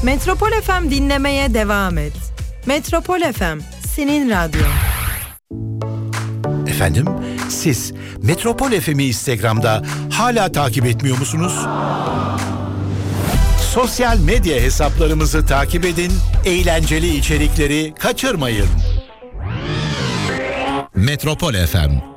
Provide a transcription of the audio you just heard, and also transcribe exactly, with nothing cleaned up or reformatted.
Metropol F M dinlemeye devam et. Metropol F M, senin radyo. Efendim, siz Metropol F M'i Instagram'da hala takip etmiyor musunuz? Sosyal medya hesaplarımızı takip edin, eğlenceli içerikleri kaçırmayın. Metropol F M